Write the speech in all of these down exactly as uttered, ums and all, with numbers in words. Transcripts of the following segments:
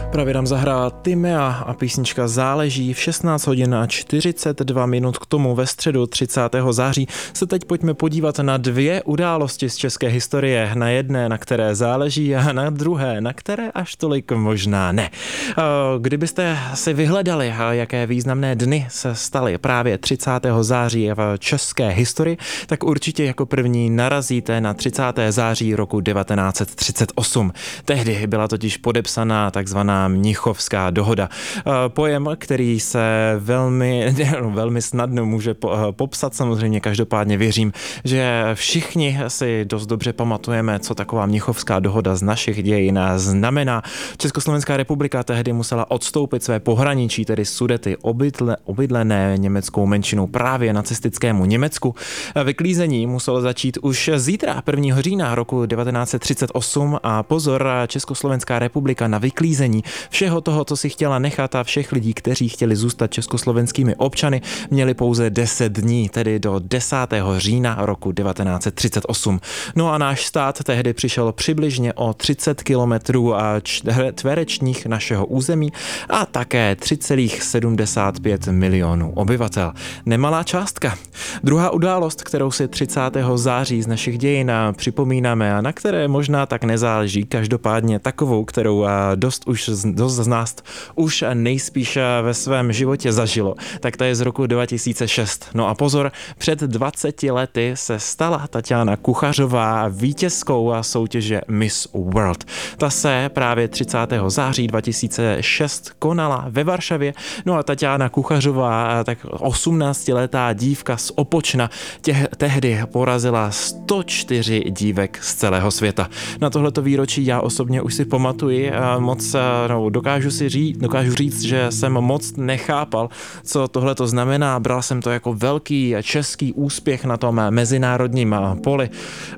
Právě nám zahrál Timea a písnička Záleží. V šestnáct hodin a čtyřicet dva minut k tomu ve středu třicátého září se teď pojďme podívat na dvě události z české historie. Na jedné, na které záleží, a na druhé, na které až tolik možná ne. Kdybyste si vyhledali, jaké významné dny se staly právě třicátého září v české historii, tak určitě jako první narazíte na třicátého září roku devatenáct set třicet osm. Tehdy byla totiž podepsaná takzvaná Mnichovská dohoda. Pojem, který se velmi, velmi snadno může popsat, samozřejmě každopádně věřím, že všichni si dost dobře pamatujeme, co taková Mnichovská dohoda z našich dějin znamená. Československá republika tehdy musela odstoupit své pohraničí, tedy Sudety, obydle, obydlené německou menšinou právě nacistickému Německu. Vyklízení muselo začít už zítra, prvního října roku devatenáct set třicet osm a pozor, Československá republika na vyklízení všeho toho, co si chtěla nechat a všech lidí, kteří chtěli zůstat československými občany, měli pouze deset dní, tedy do desátého října roku devatenáct set třicet osm. No a náš stát tehdy přišel přibližně o třicet kilometrů čtverečních našeho území a také tři celá sedmdesát pět milionů obyvatel. Nemalá částka. Druhá událost, kterou si třicátého září z našich dějin připomínáme a na které možná tak nezáleží, každopádně takovou, kterou dost už dost z nás už nejspíš ve svém životě zažilo, tak ta je z roku dva tisíce šest. No a pozor, před dvaceti lety se stala Taťána Kuchařová vítězkou soutěže Miss World. Ta se právě třicátého září dva tisíce šest konala ve Varšavě. No a Taťána Kuchařová, tak osmnáctiletá dívka z Opočna, tě, tehdy porazila sto čtyři dívek z celého světa. Na tohleto výročí já osobně už si pamatuji moc, no, dokážu si říct, dokážu říct, že jsem moc nechápal, co tohleto znamená. Bral jsem to jako velký český úspěch na tom mezinárodním poli.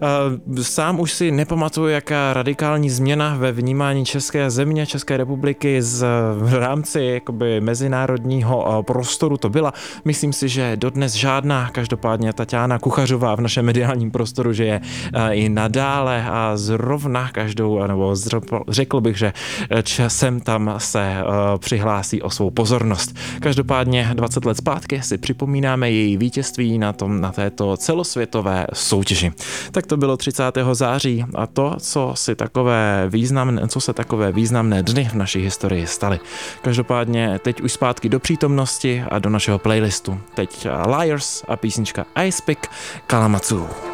Sám už si nepamatuju, jaká radikální změna ve vnímání české země, České republiky z, v rámci jakoby mezinárodního prostoru to byla. Myslím si, že dodnes žádná. Každopádně Taťána Kuchařová v našem mediálním prostoru, že je i nadále a zrovna každou, nebo řekl bych, že časem tam se přihlásí o svou pozornost. Každopádně dvacet let zpátky si připomínáme její vítězství na, tom, na této celosvětové soutěži. Tak to bylo třicátého září a to, co, si takové významné, co se takové významné dny v naší historii staly. Každopádně teď už zpátky do přítomnosti a do našeho playlistu. Teď Liars a písnička Ice Pick Kalamazoo.